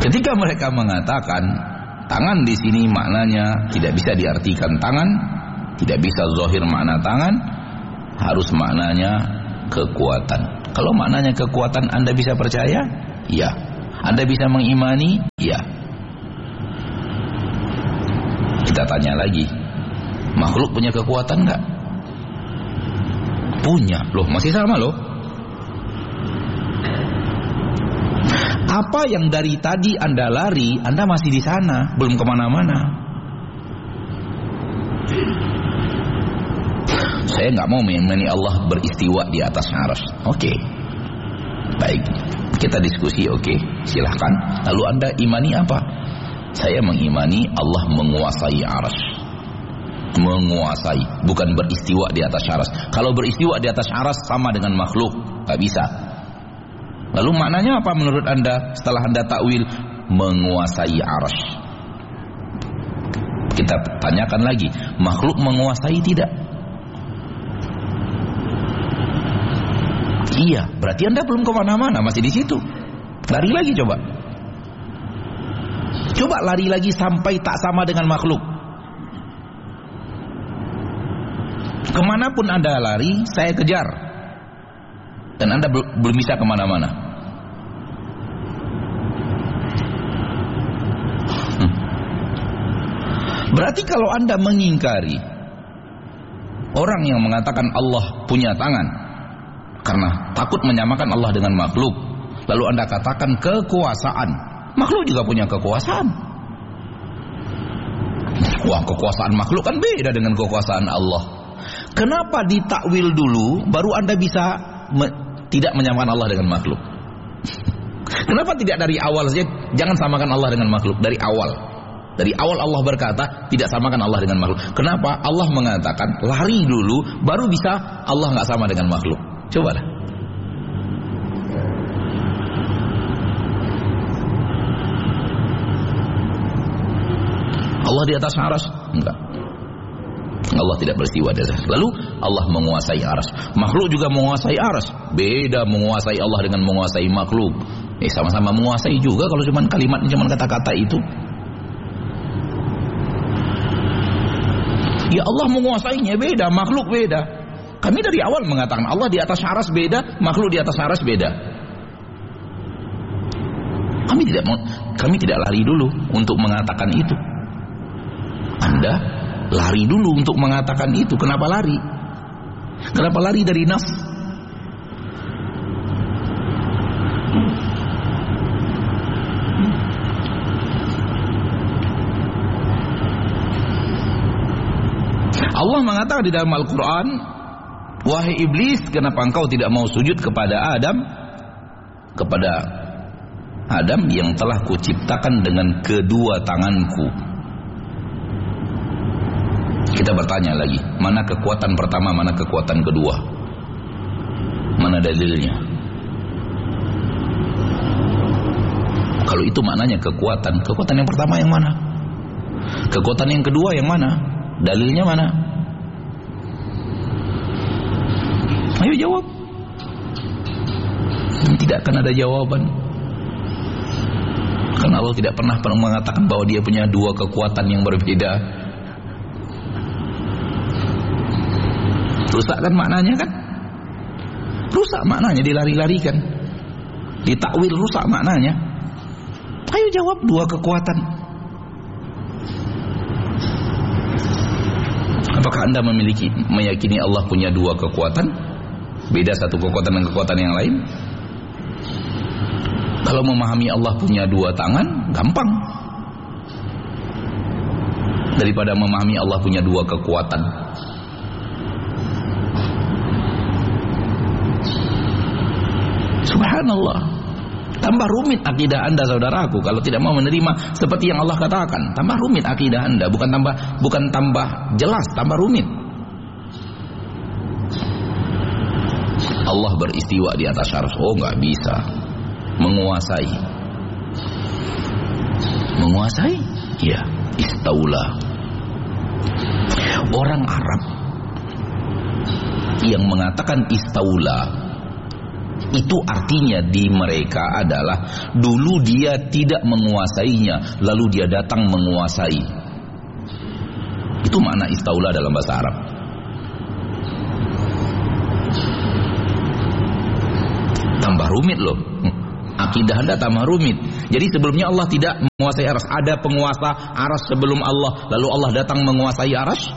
Ketika mereka mengatakan tangan di sini maknanya tidak bisa diartikan tangan, tidak bisa zahir makna tangan, harus maknanya kekuatan. Kalau maknanya kekuatan Anda bisa percaya? Ya. Anda bisa mengimani? Ya. Kita tanya lagi, makhluk punya kekuatan enggak? Punya. Loh, masih sama loh. Apa yang dari tadi Anda lari, Anda masih di sana, belum kemana-mana. Saya nggak mau mengimani Allah beristiwa di atas arsy. Oke, baik, kita diskusi. Oke, silahkan. Lalu Anda imani apa? Saya mengimani Allah menguasai arsy. Menguasai, bukan beristiwa di atas arsy. Kalau beristiwa di atas arsy sama dengan makhluk, nggak bisa. Lalu maknanya apa menurut Anda setelah Anda takwil menguasai arsy? Kita tanyakan lagi, makhluk menguasai tidak? Iya, berarti Anda belum kemana-mana, masih di situ. Lari lagi coba. Coba lari lagi sampai tak sama dengan makhluk. Kemanapun Anda lari, saya kejar. Dan Anda belum bisa kemana-mana. Berarti kalau Anda mengingkari orang yang mengatakan Allah punya tangan karena takut menyamakan Allah dengan makhluk, lalu Anda katakan kekuasaan, makhluk juga punya kekuasaan. Wah, kekuasaan makhluk kan beda dengan kekuasaan Allah. Kenapa ditakwil dulu baru Anda bisa tidak menyamakan Allah dengan makhluk? Kenapa tidak dari awal saja? Jangan samakan Allah dengan makhluk dari awal. Dari awal Allah berkata tidak samakan Allah dengan makhluk. Kenapa? Allah mengatakan lari dulu baru bisa Allah nggak sama dengan makhluk. Cobalah. Allah di atas arsy? Enggak. Allah tidak beristiwa di atas. Lalu Allah menguasai arsy. Makhluk juga menguasai arsy. Beda menguasai Allah dengan menguasai makhluk. Sama-sama menguasai juga kalau cuma kalimatnya cuma kata-kata itu. Ya Allah menguasainya beda, makhluk beda. Kami dari awal mengatakan Allah di atas arsy beda, makhluk di atas arsy beda. Kami tidak lari dulu untuk mengatakan itu. Anda lari dulu untuk mengatakan itu. Kenapa lari? Kenapa lari dari nas? Allah mengatakan di dalam Al-Quran, wahai iblis, kenapa engkau tidak mau sujud kepada Adam? Kepada Adam yang telah kuciptakan dengan kedua tanganku. Kita bertanya lagi, mana kekuatan pertama, mana kekuatan kedua? Mana dalilnya? Kalau itu maknanya kekuatan, kekuatan yang pertama yang mana? Kekuatan yang kedua yang mana? Dalilnya mana? Ayo jawab. Tidak akan ada jawaban. Karena Allah tidak pernah mengatakan bahwa dia punya dua kekuatan yang berbeda. Rusak kan maknanya kan? Rusak maknanya, dilari-larikan. Ditakwil rusak maknanya. Ayo jawab, dua kekuatan. Apakah Anda meyakini Allah punya dua kekuatan? Beda satu kekuatan dengan kekuatan yang lain? Kalau memahami Allah punya dua tangan, gampang. Daripada memahami Allah punya dua kekuatan. Subhanallah. Tambah rumit akidah Anda, saudaraku, kalau tidak mau menerima seperti yang Allah katakan. Tambah rumit akidah Anda, bukan tambah jelas, tambah rumit. Allah beristiwa di atas arsy. Oh, nggak bisa. Menguasai. Menguasai? Ya, istaula. Orang Arab yang mengatakan istaula Itu artinya di mereka adalah dulu dia tidak menguasainya, lalu dia datang menguasai. Itu makna istaula dalam bahasa Arab. Tambah rumit loh. Akidah Anda tambah rumit. Jadi sebelumnya Allah tidak menguasai arsy. Ada penguasa arsy sebelum Allah, lalu Allah datang menguasai arsy.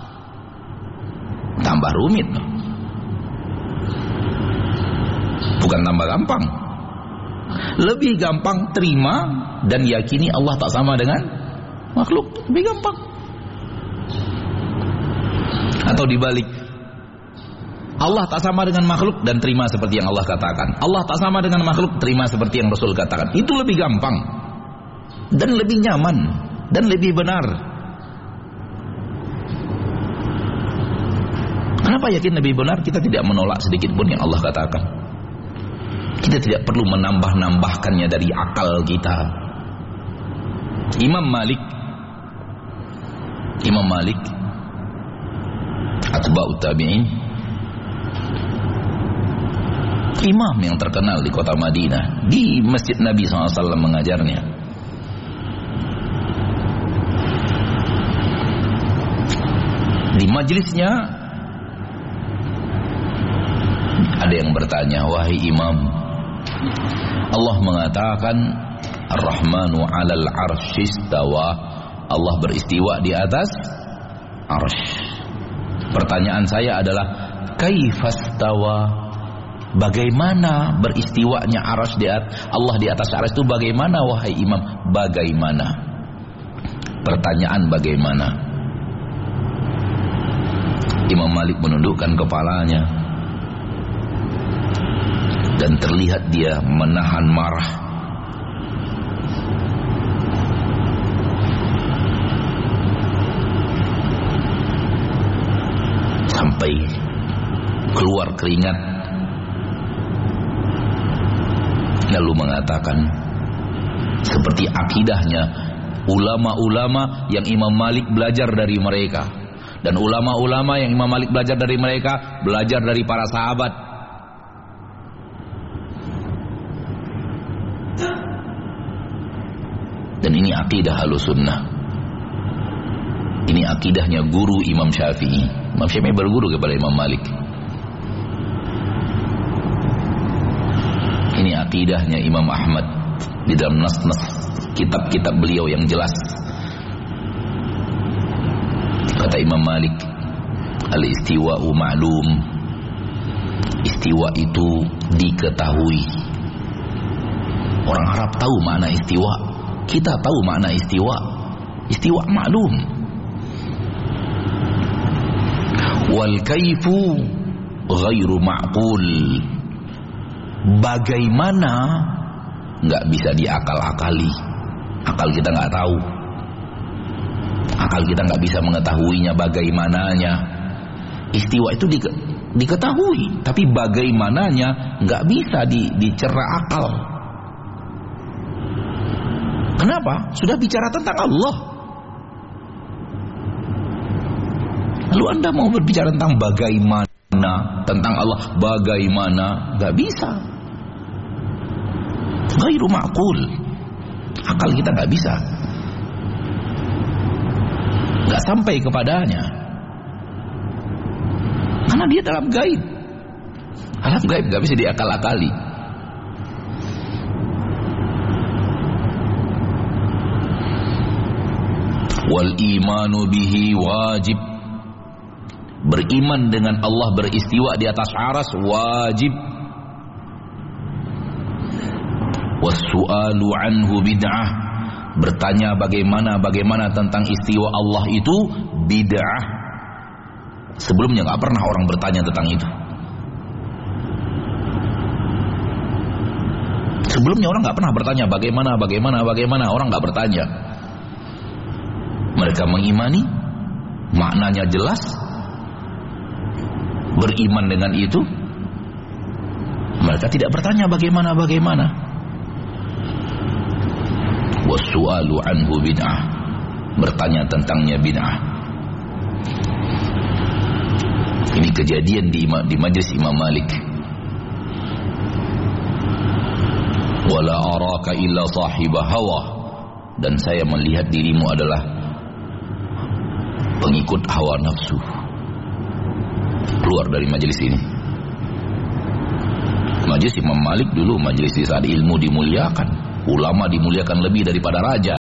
Tambah rumit loh. Bukan tambah gampang. Lebih gampang terima dan yakini Allah tak sama dengan makhluk. Lebih gampang. Atau dibalik, Allah tak sama dengan makhluk dan terima seperti yang Allah katakan. Allah tak sama dengan makhluk, terima seperti yang Rasul katakan. Itu lebih gampang dan lebih nyaman dan lebih benar. Kenapa yakin lebih benar? Kita tidak menolak sedikit pun yang Allah katakan. Kita tidak perlu menambah-nambahkannya dari akal kita. Imam Malik atba'ut tabi'in, imam yang terkenal di kota Madinah, di masjid Nabi SAW mengajarnya. Di majelisnya ada yang bertanya, wahai imam, Allah mengatakan Ar-Rahmanu 'alal 'arsy istawa. Allah beristiwa di atas arsy. Pertanyaan saya adalah kaifastawa? Bagaimana beristiwanya arsy di atas Allah di atas arsy itu bagaimana wahai imam? Bagaimana? Pertanyaan bagaimana? Imam Malik menundukkan kepalanya dan terlihat dia menahan marah. Sampai keluar keringat. Lalu mengatakan seperti akidahnya ulama-ulama yang Imam Malik belajar dari mereka, dan ulama-ulama yang Imam Malik belajar dari mereka belajar dari para sahabat. Dan ini akidah Ahlussunnah. Ini akidahnya guru Imam Syafi'i. Imam Syafi'i berguru kepada Imam Malik. Ini akidahnya Imam Ahmad di dalam nas-nas kitab-kitab beliau yang jelas. Kata Imam Malik, al-istiwa'u ma'lum. Istiwa itu diketahui. Orang Arab tahu makna istiwa. Kita tahu makna istiwa. Istiwa maklum. Wal kaifu ghairu ma'qul. Bagaimana nggak bisa diakal-akali. Akal kita nggak tahu. Akal kita nggak bisa mengetahuinya bagaimananya. Istiwa itu diketahui, tapi bagaimananya nggak bisa dicerna akal. Kenapa? Sudah bicara tentang Allah. Lalu Anda mau berbicara tentang bagaimana, tentang Allah bagaimana? Gak bisa. Ghairu ma'qul. Akal kita gak bisa. Gak sampai kepadanya. Karena dia dalam gaib. Alam gaib gak bisa diakal-akali. Wal imanu bihi wajib. Beriman dengan Allah beristiwa di atas arsy wajib. Wassu'alu anhu bid'ah. Bertanya bagaimana tentang istiwa Allah itu bid'ah. Sebelumnya gak pernah orang bertanya tentang itu. Sebelumnya orang gak pernah bertanya bagaimana. Orang gak bertanya. Mereka mengimani, maknanya jelas, beriman dengan itu. Mereka tidak bertanya bagaimana. Wassu'alu anhu bid'ah. Bertanya tentangnya bid'ah. Ini kejadian di majelis Imam Malik. Wala araka illa sahiba hawa, dan saya melihat dirimu adalah pengikut hawa nafsu. Keluar dari majelis ini. Majelis Imam Malik dulu majelis di saat ilmu dimuliakan, ulama dimuliakan lebih daripada raja.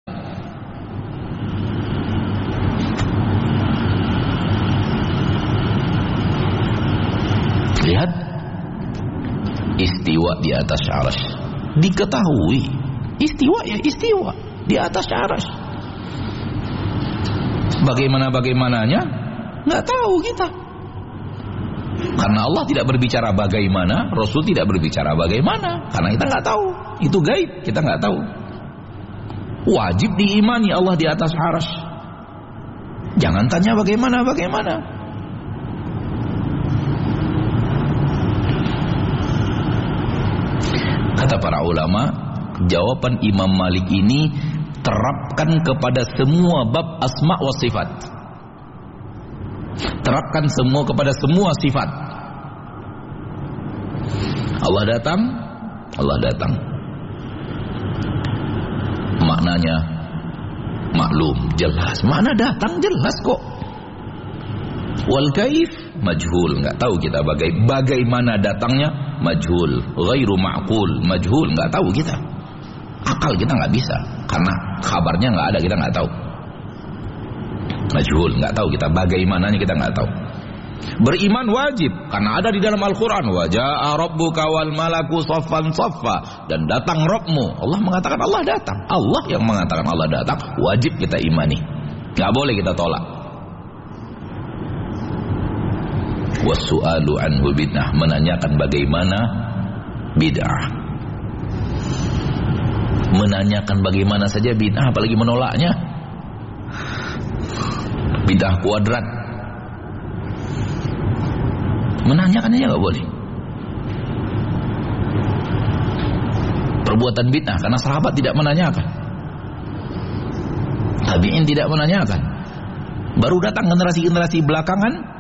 Lihat, istiwa di atas arasy. Diketahui istiwa ya istiwa di atas arasy. Bagaimananya nggak tahu kita. Karena Allah tidak berbicara bagaimana, Rasul tidak berbicara bagaimana, karena kita nggak tahu. Itu gaib, kita nggak tahu. Wajib diimani Allah di atas arasy. Jangan tanya bagaimana. Kata para ulama, jawaban Imam Malik ini terapkan kepada semua bab asma wa sifat. Terapkan semua kepada semua sifat. Allah datang. Maknanya maklum, jelas. Makna datang jelas kok. Wal kaif majhul, enggak tahu kita bagaimana datangnya, majhul. Ghairu ma'qul, majhul, enggak tahu kita. Akal kita enggak bisa karena kabarnya enggak ada, kita enggak tahu. Majhul, enggak tahu kita bagaimananya, kita enggak tahu. Beriman wajib karena ada di dalam Al-Qur'an, wa jaa rabbuka wal malaku saffan saffa, dan datang Rabbmu. Allah mengatakan Allah datang. Allah yang mengatakan Allah datang, wajib kita imani. Enggak boleh kita tolak. Wasu'alu anhu bid'ah, menanyakan bagaimana bid'ah. Menanyakan bagaimana saja bid'ah, apalagi menolaknya. Bid'ah kuadrat. Menanyakannya nggak boleh. Perbuatan bid'ah karena sahabat tidak menanyakan, tabi'in tidak menanyakan. Baru datang generasi-generasi belakangan.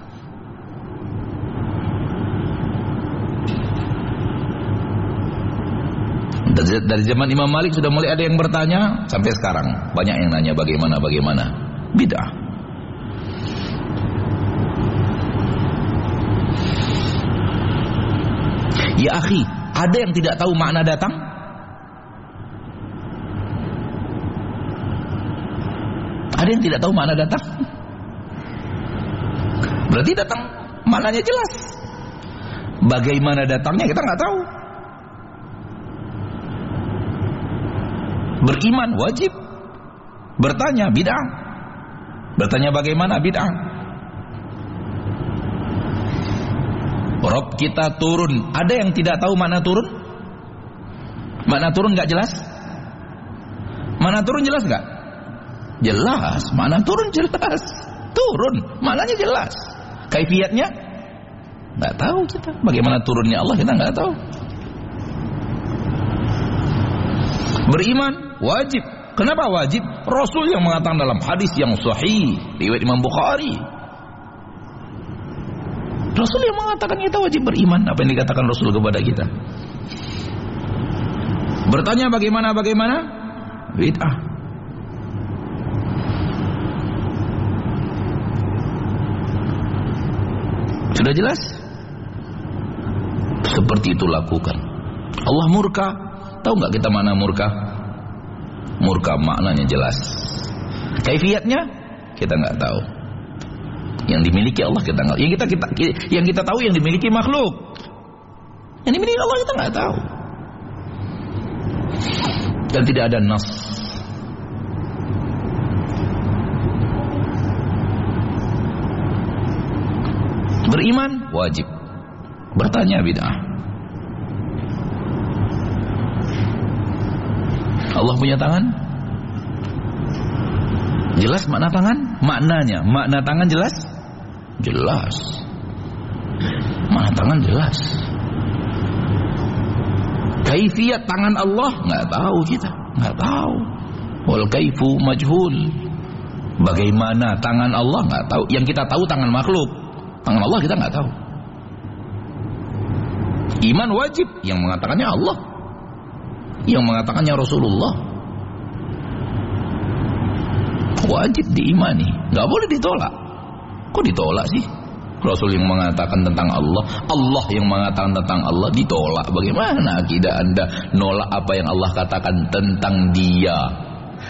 Dari zaman Imam Malik sudah mulai ada yang bertanya, sampai sekarang banyak yang nanya bagaimana bid'ah. Ya akhi, ada yang tidak tahu makna datang? Ada yang tidak tahu makna datang? Berarti datang maknanya jelas. Bagaimana datangnya kita nggak tahu. Beriman wajib. Bertanya bid'ah. Bertanya bagaimana bid'ah. Rabb kita turun. Ada yang tidak tahu mana turun? Mana turun nggak jelas? Mana turun jelas nggak? Jelas. Mana turun jelas. Turun. Mananya jelas. Kaifiatnya nggak tahu kita. Bagaimana turunnya Allah kita nggak tahu. Beriman wajib. Kenapa wajib? Rasul yang mengatakan dalam hadis yang sahih riwayat Imam Bukhari. Rasul yang mengatakan kita wajib beriman apa yang dikatakan Rasul kepada kita. Bertanya bagaimana bid'ah. Sudah jelas? Seperti itu lakukan. Allah murka. Tahu nggak kita mana murka? Murka maknanya jelas. Kaifiatnya kita nggak tahu. Yang dimiliki Allah kita nggak. Yang kita tahu yang dimiliki makhluk. Yang dimiliki Allah kita nggak tahu. Dan tidak ada nas. Beriman wajib. Bertanya bid'ah. Allah punya tangan? Jelas makna tangan? Maknanya, makna tangan jelas? Jelas. Makna tangan jelas. Kaifiat tangan Allah nggak tahu kita, nggak tahu. Wal kaifu majhul. Bagaimana tangan Allah nggak tahu. Yang kita tahu tangan makhluk, tangan Allah kita nggak tahu. Iman wajib, yang mengatakannya Allah. yang mengatakannya Rasulullah. Wajib diimani, nggak boleh ditolak. Kok ditolak sih? Rasul yang mengatakan tentang Allah, Allah yang mengatakan tentang Allah ditolak. Bagaimana akidah Anda nolak apa yang Allah katakan tentang Dia?